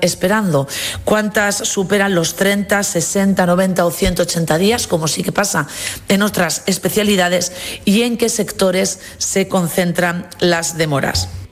esperando, cuántas superan los 30, 60, 90 o 180 días, como sí que pasa en otras especialidades, y en qué sectores se concentran las demoras.